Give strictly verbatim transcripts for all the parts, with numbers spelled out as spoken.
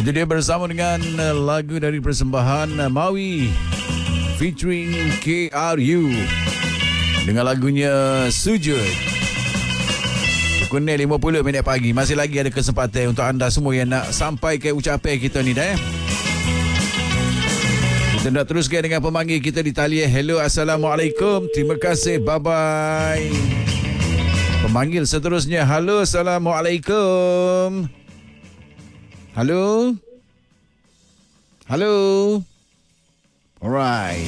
Itu dia bersama dengan uh, lagu dari persembahan uh, Maui featuring K R U dengan lagunya Sujud. Pukul lima puluh minit pagi. Masih lagi ada kesempatan untuk anda semua yang nak sampai ke ucapan kita ni dah. Eh? Kita nak teruskan dengan pemanggil kita di talian. Hello, Assalamualaikum. Terima kasih. Bye-bye. Pemanggil seterusnya. Halo, Assalamualaikum. Halo? Halo? Alright.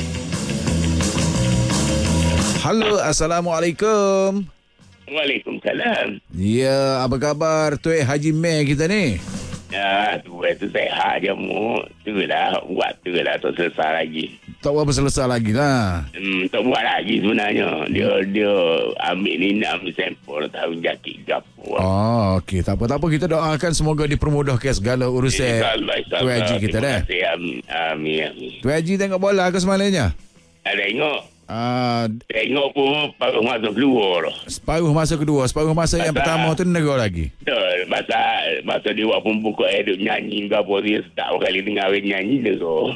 Halo, Assalamualaikum. Waalaikumsalam. Ya, apa khabar Tuan Haji Meh kita ni? Ya, tu itu sehat je mu. Tu lah, buat tu lah, tak selesai lagi. Tak apa selesai lagi lah. Hmm, tak buat lagi sebenarnya. Dia dia ambil ni nak ambil sampel tahu jakit gapo. Oh, okey. Tak apa, tak apa. Kita doakan semoga dipermudahkan segala urusan Tuan Haji kita dah. Amin, amin, amin. Tuan Haji tengok bola ke semalamnya? Ada tengok. Uh, Tengok pun baru masuk keluar. Separuh masa kedua. Separuh masa masa yang pertama tu negara lagi. Betul. Masa, masa dia buat pun buka hidup nyanyi ke apa. Dia tak kali dengar dia nyanyi dia so.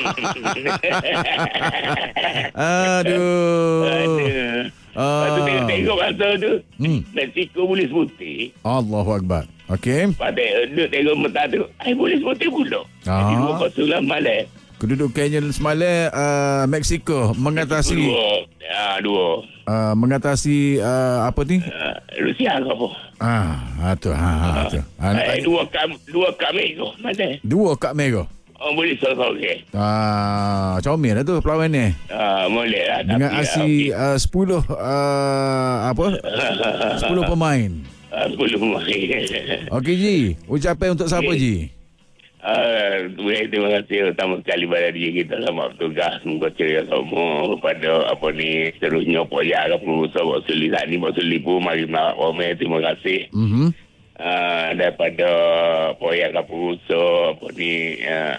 Aduh. Aduh. Lepas tu tengok, tengok masa tu. Hmm. Mexico polis putih. Allahu Akbar. Okey. Pada dia tengok mata tu. Ay, polis putih pula. Ah. Jadi dua kosong lah malam. Kedudukannya semalam uh, Mexico mengatasi dua, ya, dua. Uh, mengatasi uh, apa ni? Uh, Rusia ke apa? Ah, tu ha ha tu. Uh, eh, dua kam dua kami tu mana? Dua kat Mego. Oh, boleh sorok okey. Ah, comel lah tu perlawan ni. Ah, boleh lah. Dengan asi uh, sepuluh uh, apa? sepuluh pemain. Ah, sepuluh pemain. Okey Ji, ucapan untuk siapa Ji? Uh, terima kasih utama sekali pada diri kita sama tugas semoga ceria semua pada apa ni seterusnya poya ke pengurusan buat suli saat ni buat suli pun mari maaf terima kasih mm-hmm. uh, daripada poya ke pengurusan apa ni uh,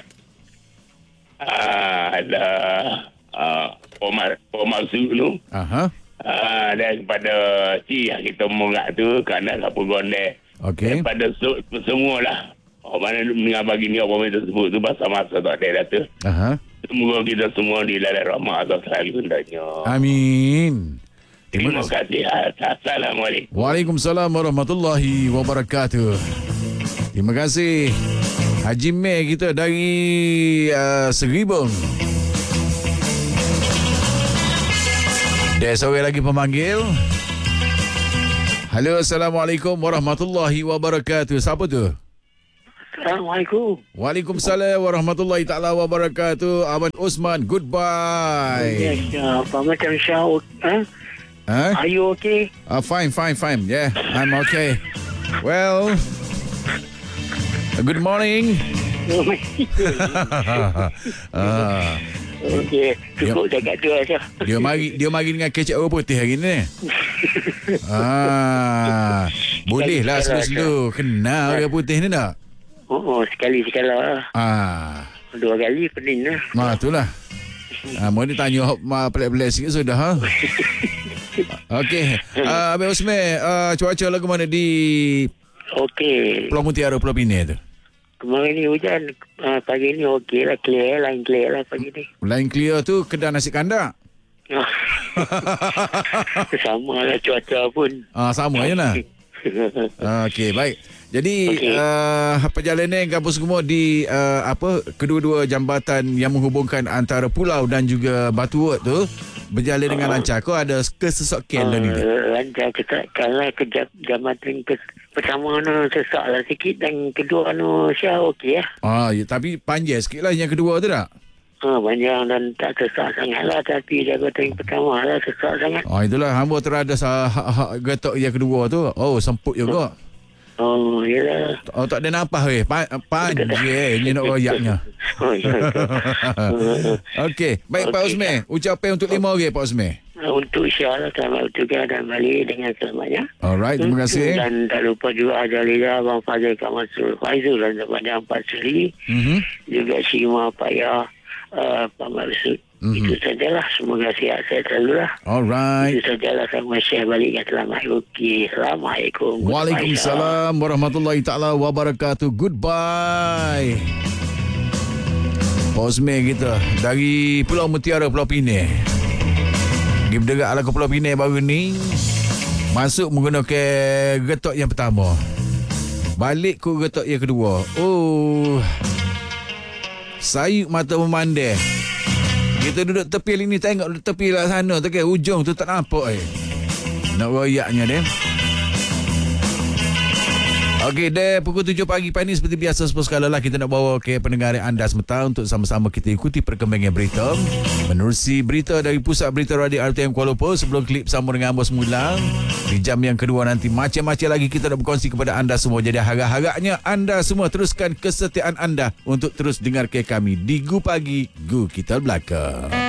uh, ada uh, Omar Omar Sulu aha uh, dan kepada si yang kita mengat tu kerana apa gondel okey daripada so, semua lah. Oh, mana dengan bagi ni apa yang tersebut tu masa-masa tak ada data. Aha. Semoga kita semua dilalai rahmat Allah selalu hendaknya. Amin. Terima, Terima kasih. Assalamualaikum. Waalaikumsalam warahmatullahi wabarakatuh. Terima kasih. Haji Meh kita dari uh, Seribung. Ada seorang lagi pemanggil. Halo, Assalamualaikum warahmatullahi wabarakatuh. Siapa tu? Assalamualaikum. Waalaikumsalam warahmatullahi taala wabarakatuh. Abang Osman, goodbye. Yes, uh, apa macam Syah? Huh? Huh? Are you okay? Uh, fine, fine, fine. Yeah, I'm okay. Well, good morning. ah. Okey, cukup cakap tu aja. Dia mari dia mari dengan kecap air putih hari ni. ah, bolehlah slow-slow kenal air putih ni tak? Oh, oh sekali-sekala lah. Ah. Dua kali pening lah. Ah, itulah. Ah, mau ni tanya hop pelik-pelik sikit sudah ha. Okey. Ah, Abang Osman, uh, cuaca lagu mana di Okey. Pulau Mutiara, Pulau Pinang tu? Kemarin ni hujan, uh, pagi ni okey lah, clear, line clear lah pagi ni. Line clear tu kedai nasi kandak. Sama lah cuaca pun. Ah, sama je lah. Okey, baik. Jadi okay. uh, perjalanan kampus semua di uh, apa kedua-dua jambatan yang menghubungkan antara pulau dan juga Batu Wot tu berjalan uh, dengan lancar. Kau ada kesesakan uh, ni? Lancar kita kalau ke jambatan ke pertama no sesak lah sikit dan kedua no Syah okey lah. Ah, ya, tapi panjang sikit lah yang kedua tu tak? Ha, panjang dan tak sesak sangat lah. Tapi jabatan yang pertama lah sesak sangat. Oh, itulah hamba terada sah, ha, ha, getok yang kedua tu. Oh, semput juga. Oh, yelah. Oh, tak ada nampak weh. Pa- panjang ni nak royaknya. Oh, ya. Okey. Baik, okay, Pak Osman. Ucapan untuk lima orang, Pak Osman. Untuk Syah lah, selamat bertugas dan balik dengan selamatnya. Alright, terima kasih. Dan tak lupa juga Ajalila, Abang Fazil Kamasul Faizul dan kepada Empat Seri. Mm-hmm. Juga Syima Payah, uh, Pak Marsud Mm-hmm. Itu sajalah. Semoga sihat-sihat selalu lah. Alright. Itu sajalah. Sama share balik yang selamat. Okey. Assalamualaikum. Waalaikumsalam warahmatullahi ta'ala wabarakatuh. Goodbye. Posme kita dari Pulau Mutiara, Pulau Pinang. Pergi berderak ala ke Pulau Pinang baru ni. Masuk menggunakan getok yang pertama. Balik ke getok yang kedua. Oh, sayuk mata memandai. Kita duduk tepi ni, tengok duduk tepi lah sana tu kan, ujung tu tak nampak eh. Nak royaknya dia. Okey, deh pukul tujuh pagi pagi seperti biasa sepuluh sekali lah kita nak bawa ke pendengar anda semata untuk sama-sama kita ikuti perkembangan berita. Menerusi berita dari Pusat Berita Radio R T M Kuala Lumpur sebelum klip sambung dengan Bos Mulang. Di jam yang kedua nanti macam-macam lagi kita nak berkongsi kepada anda semua. Jadi harap-harapnya anda semua teruskan kesetiaan anda untuk terus dengar ke kami di Gu Pagi, Gu Kita Belaka.